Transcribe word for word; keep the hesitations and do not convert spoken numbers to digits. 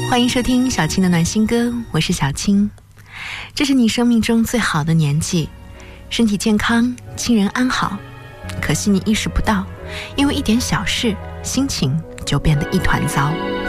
欢迎收听小青的暖心歌，我是小青。这是你生命中最好的年纪，身体健康，亲人安好，可惜你意识不到，因为一点小事，心情就变得一团糟。